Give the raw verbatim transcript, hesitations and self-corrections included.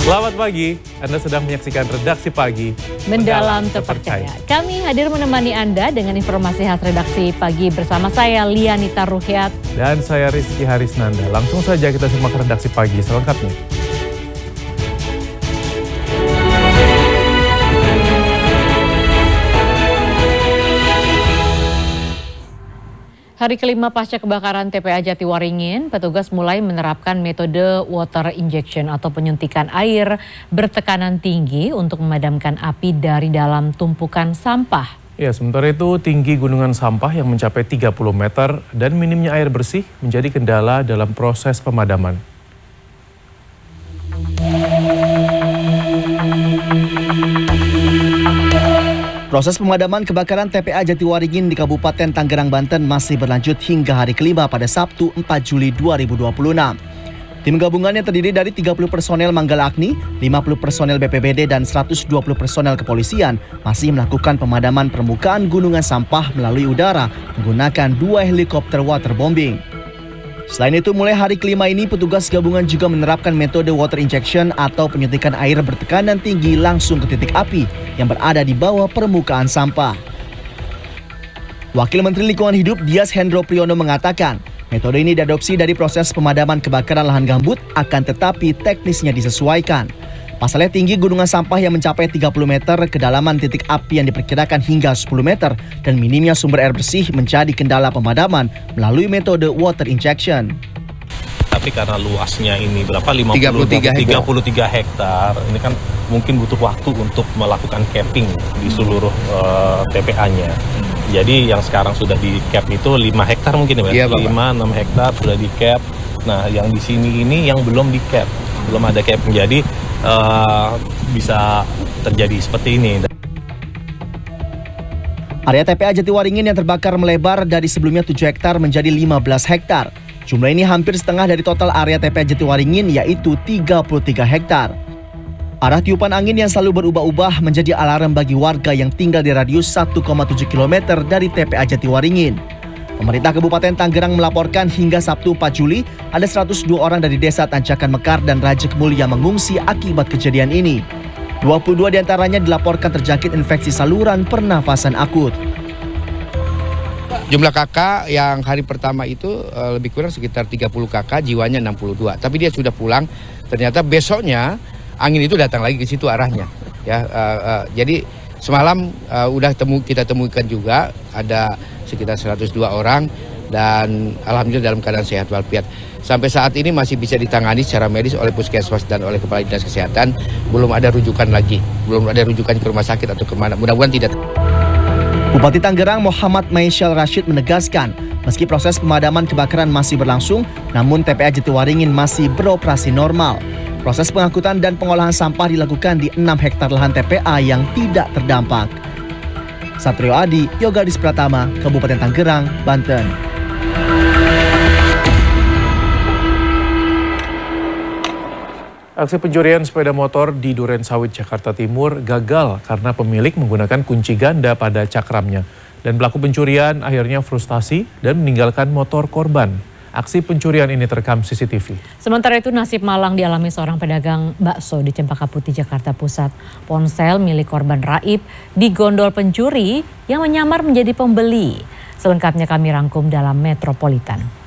Selamat pagi, Anda sedang menyaksikan Redaksi Pagi Mendalam Terpercaya. Kami hadir menemani Anda dengan informasi khas Redaksi Pagi bersama saya Lianita Ruhyat. Dan saya Rizky Harisnanda. Langsung saja kita simak Redaksi Pagi selengkapnya. Hari kelima pasca kebakaran T P A Jatiwaringin, petugas mulai menerapkan metode water injection atau penyuntikan air bertekanan tinggi untuk memadamkan api dari dalam tumpukan sampah. Ya, sementara itu tinggi gunungan sampah yang mencapai tiga puluh meter dan minimnya air bersih menjadi kendala dalam proses pemadaman. Proses pemadaman kebakaran T P A Jatiwaringin di Kabupaten Tangerang, Banten masih berlanjut hingga hari kelima pada Sabtu empat Juli dua ribu dua puluh enam. Tim gabungan yang terdiri dari tiga puluh personel Manggala Agni, lima puluh personel B P B D, dan seratus dua puluh personel kepolisian masih melakukan pemadaman permukaan gunungan sampah melalui udara menggunakan dua helikopter waterbombing. Selain itu, mulai hari kelima ini petugas gabungan juga menerapkan metode water injection atau penyuntikan air bertekanan tinggi langsung ke titik api yang berada di bawah permukaan sampah. Wakil Menteri Lingkungan Hidup Dias Hendro Priyono mengatakan, metode ini diadopsi dari proses pemadaman kebakaran lahan gambut, akan tetapi teknisnya disesuaikan. Pasalnya tinggi gunungan sampah yang mencapai tiga puluh meter, kedalaman titik api yang diperkirakan hingga sepuluh meter, dan minimnya sumber air bersih menjadi kendala pemadaman melalui metode water injection. Tapi karena luasnya ini berapa? lima puluh, tiga puluh tiga hektar, ini kan mungkin butuh waktu untuk melakukan capping di seluruh uh, T P A-nya. Jadi yang sekarang sudah di cap itu lima hektar mungkin ya, iya, lima enam hektar sudah di cap. Nah, yang di sini ini yang belum di cap, belum ada cap. Jadi uh, bisa terjadi seperti ini. Area T P A Jatiwaringin yang terbakar melebar dari sebelumnya tujuh hektar menjadi lima belas hektar. Jumlah ini hampir setengah dari total area T P A Jatiwaringin, yaitu tiga puluh tiga hektar. Arah tiupan angin yang selalu berubah-ubah menjadi alarm bagi warga yang tinggal di radius satu koma tujuh kilometer dari T P A Jatiwaringin. Pemerintah Kabupaten Tangerang melaporkan hingga Sabtu empat Juli ada seratus dua orang dari desa Tanjakan Mekar dan Raja Kemul yang mengungsi akibat kejadian ini. dua puluh dua diantaranya dilaporkan terjangkit infeksi saluran pernafasan akut. Jumlah kakak yang hari pertama itu uh, lebih kurang sekitar tiga puluh kakak, jiwanya enam puluh dua. Tapi dia sudah pulang, ternyata besoknya angin itu datang lagi ke situ arahnya. Ya, uh, uh, jadi semalam uh, udah temu kita temukan juga ada sekitar seratus dua orang dan alhamdulillah dalam keadaan sehat walafiat. Sampai saat ini masih bisa ditangani secara medis oleh puskesmas dan oleh Kepala Dinas Kesehatan. Belum ada rujukan lagi, belum ada rujukan ke rumah sakit atau kemana. Mudah-mudahan tidak. Bupati Tangerang Muhammad Maisyal Rashid menegaskan, meski proses pemadaman kebakaran masih berlangsung, namun T P A Jatiwaringin masih beroperasi normal. Proses pengangkutan dan pengolahan sampah dilakukan di enam hektar lahan T P A yang tidak terdampak. Satrio Adi, Yogadis Pratama, Kabupaten Tangerang, Banten. Aksi pencurian sepeda motor di Duren Sawit, Jakarta Timur gagal karena pemilik menggunakan kunci ganda pada cakramnya. Dan pelaku pencurian akhirnya frustasi dan meninggalkan motor korban. Aksi pencurian ini terekam C C T V. Sementara itu nasib malang dialami seorang pedagang bakso di Cempaka Putih, Jakarta Pusat. Ponsel milik korban Raib digondol pencuri yang menyamar menjadi pembeli. Selengkapnya kami rangkum dalam Metropolitan.